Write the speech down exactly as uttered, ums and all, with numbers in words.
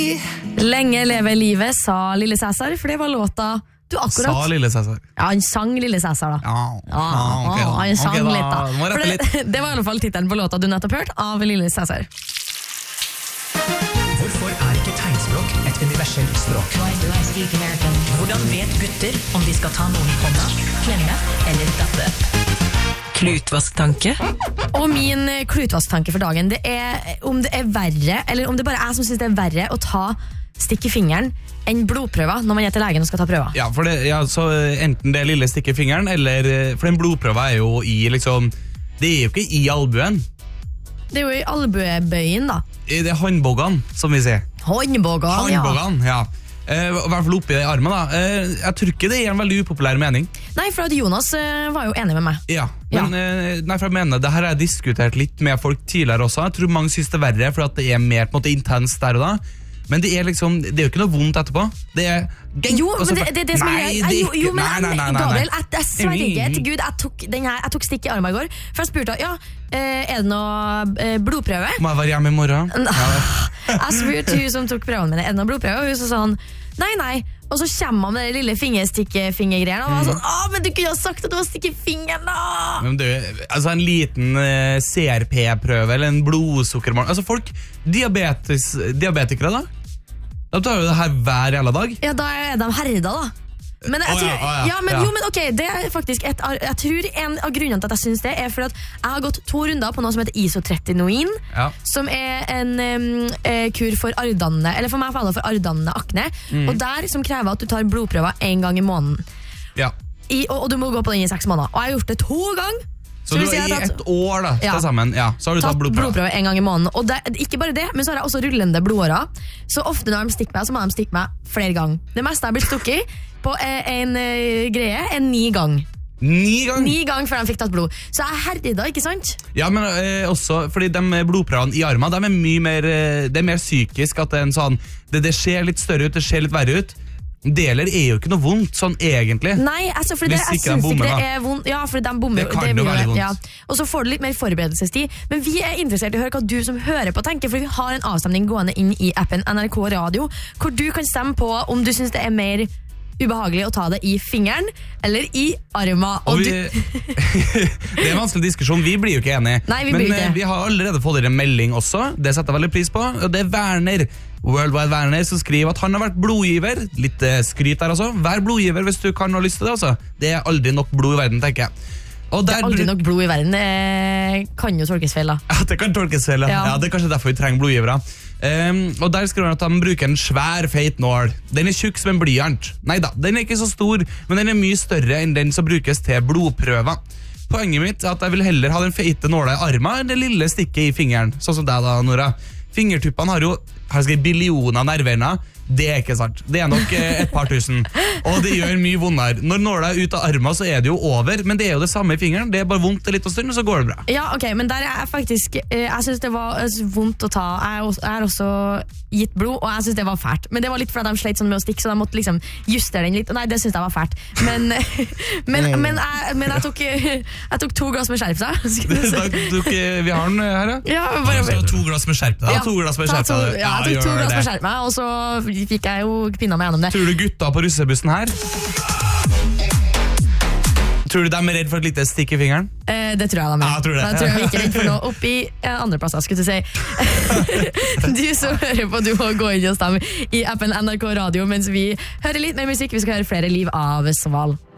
Lenge leve livet, sa Lille Cæsar, for det var låta du akkurat... Sa Lille Cæsar. Ja, han sang Lille Cæsar da. Ja, ja okay, da. han sang okay, da. litt da. For det, litt. det var i alle fall titelen på låta du nettopp hørt av Lille Cæsar. Hvorfor er ikke tegnspråk et universelt språk? Hvordan vet gutter om de skal ta noen i hånda, klemme eller datte? Klutvasktanke. Og min klutvasktanke for dagen, det er om det er verre, eller om det bare er som synes det er verre å ta stikk i fingeren enn blodprøver når man er til legen og skal ta prøver. Ja, for det, ja, så enten det lille stikk i fingeren, eller, for den blodprøva er jo i, liksom, det er jo ikke i albuen. Det er jo i albuebøyen da. Det er håndbogene, som vi sier. Håndbogene, ja. Håndbogene, ja. Eh, I hvert fall oppi armen da. Eh, jeg tror ikke det er en veldig upopulær mening. Nei, for at Jonas uh, var jo enig med meg. Ja, men Ja. eh, nei, for jeg mener, det her har jeg diskutert litt med folk tidligere også. Jeg tror mange synes det er verre, for at det er mer på en måte intenst der og da. Men det er liksom, det er jo ikke noe vondt etterpå. Det er... Jo, men det, det, det som nei, er... det er Jo, ikke... jo, men nei, nei, nei, nei, Gabriel, jeg, jeg sverger til Gud, jeg tok, den her, jeg tok stikk i armen i går. For jeg spurte, ja, eh, er det noe eh, blodprøve? Må jeg være hjemme i morgen? Jeg spurte hun som tok prøvene mine, er det noe blodprøve? Og hun så sånn, nei, nei. Og så kommer han med det lille fingerstikkfingergreiene, og han var sånn, å, men du kunne ha sagt at du var stikk i fingeren da! Men du, altså en liten uh, C R P-prøve eller en blodsukkermål. Altså folk, diabetes, diabetikere da, da tar jo det her hver jævla dag. Ja, da er de herda da. Men jeg Å, tror, ja, å, ja, ja, men, ja. jo, men ok, det er faktisk et, jeg tror en av grunnene til at jeg synes det er for at jeg har gått to runder på noe som heter isotretinoin, Ja. som er en um, eh, kur for arrdannende, eller for meg faller for arrdannende akne, Mm. og der som krever at du tar blodprøver en gang i måneden. Ja. I, og, og du må gå på den i seks måneder. Og jeg har gjort det to ganger. Så du vil si har jeg i har tatt- ett år da, Ja. til sammen, ja, så har du tatt tatt blodprøve. blodprøve en gang i måneden. Og det, ikke bare det, men så har jeg også rullende blodårer. Så ofte når de stikker meg, så må de stikke meg flere ganger. Det meste jeg har blitt stukket på eh, en eh, greie er ni ganger. Ni ganger? Ni ganger før de fikk tatt blod. Så jeg herda, ikke sant? Ja, men eh, også, fordi de blodprøvene i armen, de er mye mer, eh, det er mer psykisk, at det er en sånn, det, det ser litt større ut, det ser litt verre ut. Deler er jo ikke noe vondt, sånn egentlig. Nei, altså, for det, Hvis jeg ikke de synes ikke bommer, det da. er vondt. Ja, for de bommer. Det kan er jo mye- være vondt. Ja. Og så får du litt mer forberedelsestid. Men vi er interessert i å høre hva du som hører på tenker, for vi har en avstemning gående inn i appen N R K Radio, hvor du kan stemme på om du synes det er mer ubehagelig å ta det i fingeren eller i armen. Og Og vi, du, det er en vanskelig diskusjon, vi blir jo ikke enige. Nei, vi Men blir ikke. eh, vi har allerede fått en melding også, det setter jeg veldig pris på. Og det er Werner, Worldwide Werner, som skriver at han har vært blodgiver. Litt eh, skryt der også. Vær blodgiver hvis du kan og har lyst til det. Altså. Det er aldri nok blod i verden, tenker jeg. Og det der, er aldri nok blod i verden. Det kan jo tolkes feil, da. Ja, det kan tolkes feil. Ja. Ja. Ja, det er kanskje derfor vi trenger blodgivere. Um, og der skriver han at han bruker en svær, feit nål. Den er tjukk som en blyant. Neida, den er ikke så stor, men den er mye større enn den som brukes til blodprøver. Poenget mitt er at jeg vil heller ha den feite nåla i armen enn det lille stikket i fingeren. Sånn som deg da, Nora. Fingertuppene har jo har skrevet billioner nervener. Det er ikke sant. Det er nok eh, et par tusen. Og det gjør mye vondere. Når nåla er ut av armen, så er det jo over, men det er jo det samme i fingeren. Det er bare vondt en liten stund, og så går det bra. Ja, ok, men der er jeg faktisk eh, Jeg synes det var eh, vondt å ta. Jeg har også, jeg har også gitt blod, og jeg synes det var fælt. Men det var litt fordi de sleit sånn med å stikke, så de måtte liksom justere den litt. Nei, det synes jeg var fælt. Men, men, men, jeg, men jeg, tok, jeg tok to glass med skjerpseg. Da tok, eh, vi har den her, ja. Ja, bare, Så to glass med skjerp deg. Ja, to glass med ta skjerp to- deg. ja, jeg tok to gjør glass det. med skjerp meg, og så fikk jeg jo pinna meg gjennom det. Tror du gutta på russebussen her Tror du de er redd for et lite stikk i fingeren? Eh, det tror jeg de er. Ja, jeg tror det. Da tror jeg vi ikke er redd for noe oppi eh, andre plasser, skulle du si. Du som hører på, du må gå inn og stemme i appen N R K Radio, mens vi hører litt mer musikk. Vi skal høre flere liv av Sval.